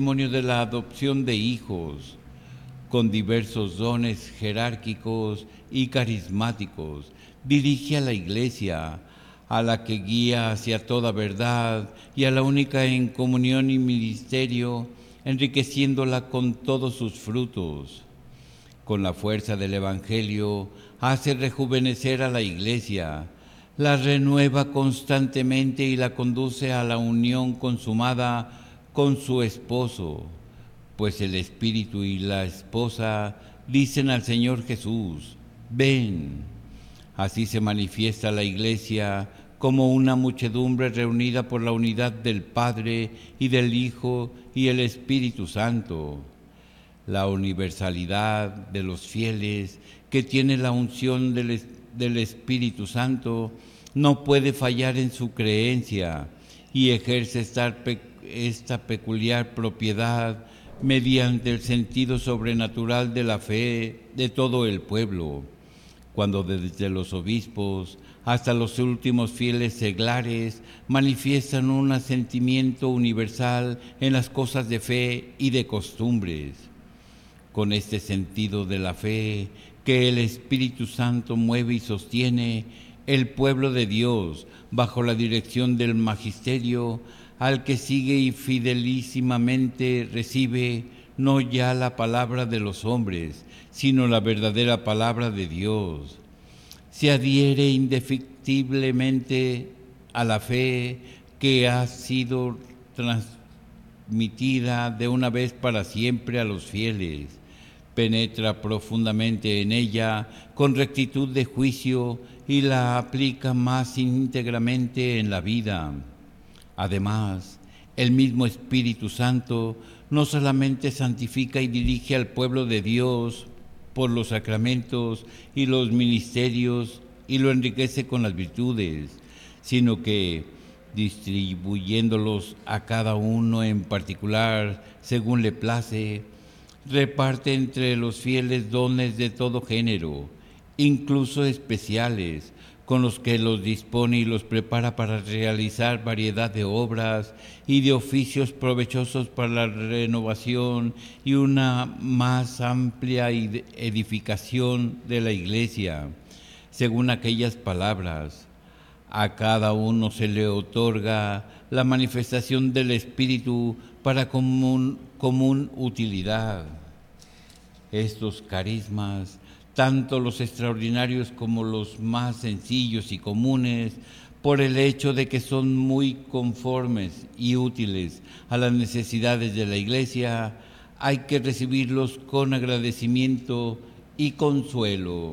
testimonio de la adopción de hijos, con diversos dones jerárquicos y carismáticos, dirige a la Iglesia, a la que guía hacia toda verdad y a la única en comunión y ministerio, enriqueciéndola con todos sus frutos. Con la fuerza del Evangelio, hace rejuvenecer a la Iglesia, la renueva constantemente y la conduce a la unión consumada con su esposo, pues el Espíritu y la esposa dicen al Señor Jesús: ven. Así se manifiesta la Iglesia como una muchedumbre reunida por la unidad del Padre y del Hijo y el Espíritu Santo. La universalidad de los fieles que tiene la unción del Espíritu Santo no puede fallar en su creencia y ejerce esta peculiar propiedad mediante el sentido sobrenatural de la fe de todo el pueblo, cuando desde los obispos hasta los últimos fieles seglares manifiestan un asentimiento universal en las cosas de fe y de costumbres. Con este sentido de la fe que el Espíritu Santo mueve y sostiene, el pueblo de Dios, bajo la dirección del magisterio, al que sigue y fidelísimamente recibe no ya la palabra de los hombres, sino la verdadera palabra de Dios. Se adhiere indefectiblemente a la fe que ha sido transmitida de una vez para siempre a los fieles. Penetra profundamente en ella con rectitud de juicio y la aplica más íntegramente en la vida. Además, el mismo Espíritu Santo no solamente santifica y dirige al pueblo de Dios por los sacramentos y los ministerios y lo enriquece con las virtudes, sino que, distribuyéndolos a cada uno en particular según le place, reparte entre los fieles dones de todo género, incluso especiales, con los que los dispone y los prepara para realizar variedad de obras y de oficios provechosos para la renovación y una más amplia edificación de la Iglesia, según aquellas palabras: a cada uno se le otorga la manifestación del Espíritu para común utilidad. Estos carismas, tanto los extraordinarios como los más sencillos y comunes, por el hecho de que son muy conformes y útiles a las necesidades de la Iglesia, hay que recibirlos con agradecimiento y consuelo.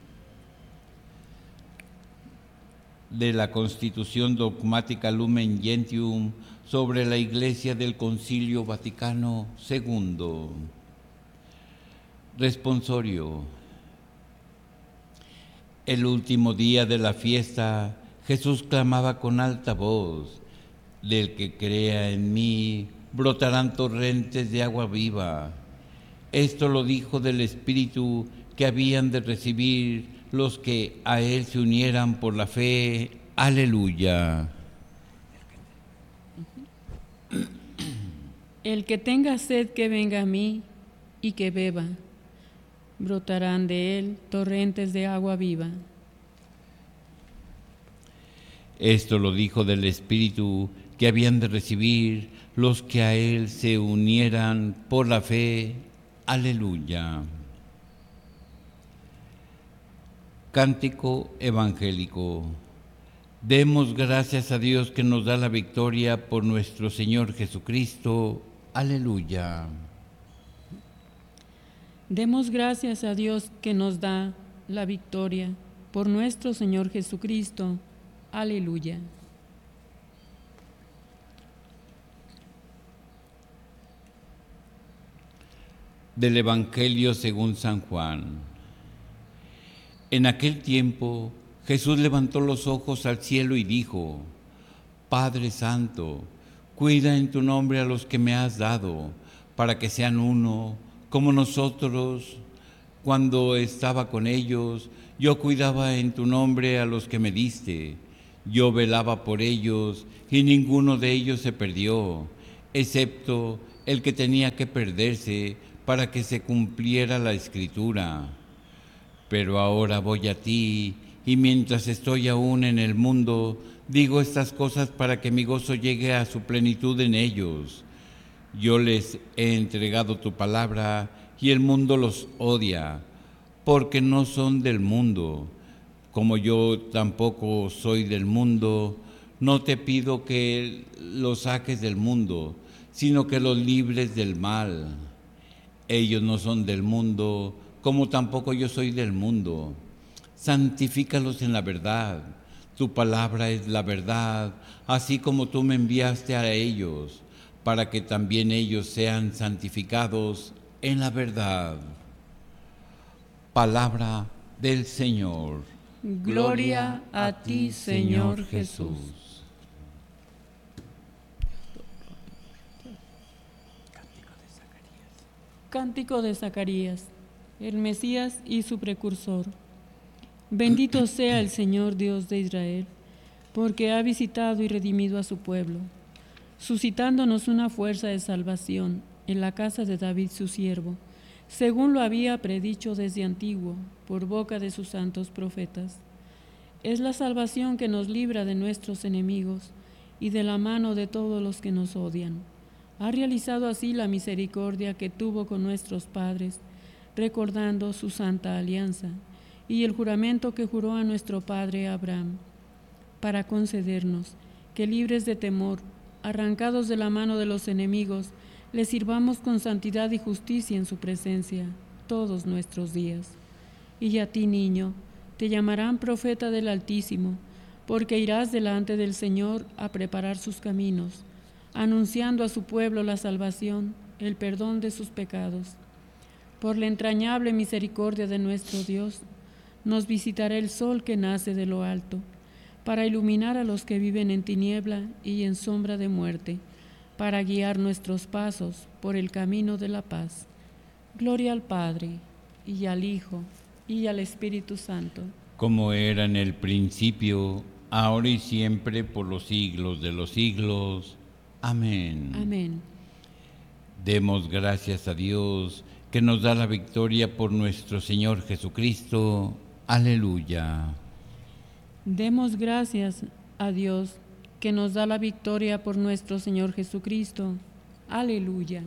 De la Constitución Dogmática Lumen Gentium sobre la Iglesia del Concilio Vaticano II. Responsorio. El último día de la fiesta, Jesús clamaba con alta voz: del que crea en mí, brotarán torrentes de agua viva. Esto lo dijo del Espíritu que habían de recibir los que a Él se unieran por la fe. Aleluya. El que tenga sed, que venga a mí y que beba. Brotarán de él torrentes de agua viva. Esto lo dijo del Espíritu que habían de recibir los que a Él se unieran por la fe. Aleluya. Cántico evangélico. Demos gracias a Dios que nos da la victoria por nuestro Señor Jesucristo. Aleluya. Demos gracias a Dios que nos da la victoria por nuestro Señor Jesucristo. Aleluya. Del Evangelio según San Juan. En aquel tiempo, Jesús levantó los ojos al cielo y dijo: Padre Santo, cuida en tu nombre a los que me has dado, para que sean uno, como nosotros. Cuando estaba con ellos, yo cuidaba en tu nombre a los que me diste. Yo velaba por ellos, y ninguno de ellos se perdió, excepto el que tenía que perderse para que se cumpliera la Escritura. Pero ahora voy a ti, y mientras estoy aún en el mundo, digo estas cosas para que mi gozo llegue a su plenitud en ellos. Yo les he entregado tu palabra, y el mundo los odia, porque no son del mundo. Como yo tampoco soy del mundo, no te pido que los saques del mundo, sino que los libres del mal. Ellos no son del mundo, como tampoco yo soy del mundo. Santifícalos en la verdad. Tu palabra es la verdad, así como tú me enviaste a ellos, para que también ellos sean santificados en la verdad. Palabra del Señor. Gloria a ti, Señor Jesús. Cántico de Zacarías, el Mesías y su precursor. Bendito sea el Señor Dios de Israel, porque ha visitado y redimido a su pueblo, suscitándonos una fuerza de salvación en la casa de David su siervo, según lo había predicho desde antiguo, por boca de sus santos profetas. Es la salvación que nos libra de nuestros enemigos y de la mano de todos los que nos odian. Ha realizado así la misericordia que tuvo con nuestros padres, recordando su santa alianza y el juramento que juró a nuestro padre Abraham, para concedernos que, libres de temor, arrancados de la mano de los enemigos, le sirvamos con santidad y justicia en su presencia todos nuestros días. Y a ti, niño, te llamarán profeta del Altísimo, porque irás delante del Señor a preparar sus caminos, anunciando a su pueblo la salvación, el perdón de sus pecados. Por la entrañable misericordia de nuestro Dios, nos visitará el sol que nace de lo alto, para iluminar a los que viven en tiniebla y en sombra de muerte, para guiar nuestros pasos por el camino de la paz. Gloria al Padre, y al Hijo, y al Espíritu Santo. Como era en el principio, ahora y siempre, por los siglos de los siglos. Amén. Amén. Demos gracias a Dios, que nos da la victoria por nuestro Señor Jesucristo. Aleluya. Demos gracias a Dios, que nos da la victoria por nuestro Señor Jesucristo. Aleluya.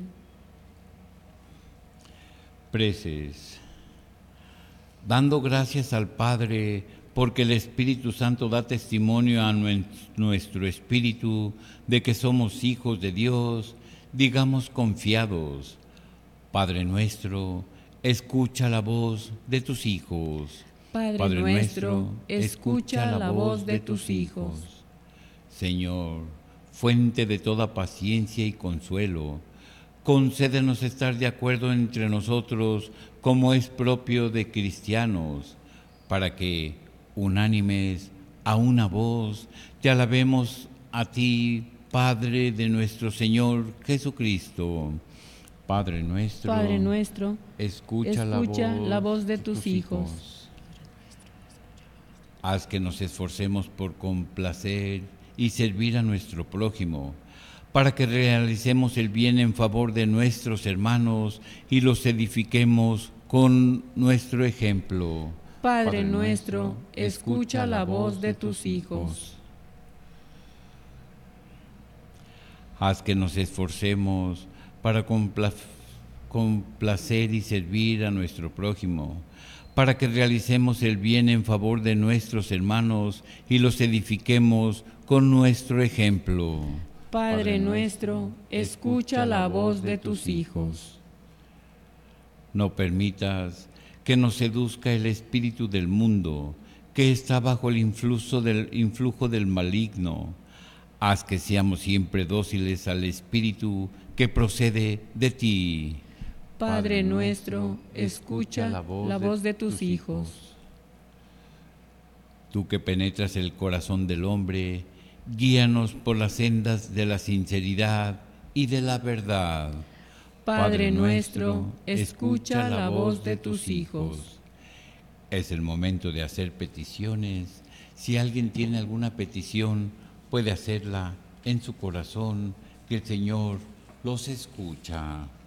Preces. Dando gracias al Padre, porque el Espíritu Santo da testimonio a nuestro espíritu de que somos hijos de Dios, digamos confiados: Padre nuestro, escucha la voz de tus hijos. Padre nuestro, escucha la voz de tus hijos. Señor, fuente de toda paciencia y consuelo, concédenos estar de acuerdo entre nosotros, como es propio de cristianos, para que, unánimes, a una voz, te alabemos a ti, Padre de nuestro Señor Jesucristo. Padre nuestro, escucha la voz de tus hijos. Haz que nos esforcemos por complacer y servir a nuestro prójimo, para que realicemos el bien en favor de nuestros hermanos y los edifiquemos con nuestro ejemplo. Padre nuestro, escucha la voz de tus hijos. Haz que nos esforcemos para complacer y servir a nuestro prójimo, para que realicemos el bien en favor de nuestros hermanos y los edifiquemos con nuestro ejemplo. Padre nuestro, escucha la voz de tus hijos. No permitas que nos seduzca el espíritu del mundo, que está bajo el influjo del maligno. Haz que seamos siempre dóciles al Espíritu que procede de ti. Padre nuestro, escucha la voz de tus hijos. Tú que penetras el corazón del hombre, guíanos por las sendas de la sinceridad y de la verdad. Padre nuestro, escucha la voz de tus hijos. Es el momento de hacer peticiones. Si alguien tiene alguna petición, puede hacerla en su corazón, que el Señor los escucha.